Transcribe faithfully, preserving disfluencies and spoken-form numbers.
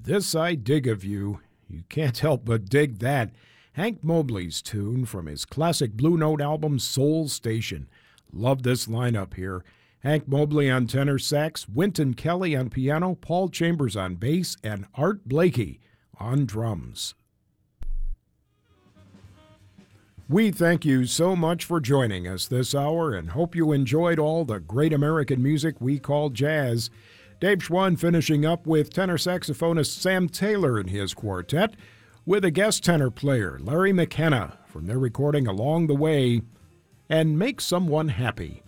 This I Dig of You. You can't help but dig that. Hank Mobley's tune from his classic Blue Note album Soul Station. Love this lineup here. Hank Mobley on tenor sax, Wynton Kelly on piano, Paul Chambers on bass, and Art Blakey on drums. We thank you so much for joining us this hour and hope you enjoyed all the great American music we call jazz. Dave Schwann finishing up with tenor saxophonist Sam Taylor and his quartet, with a guest tenor player, Larry McKenna, from their recording Along the Way and Make Someone Happy.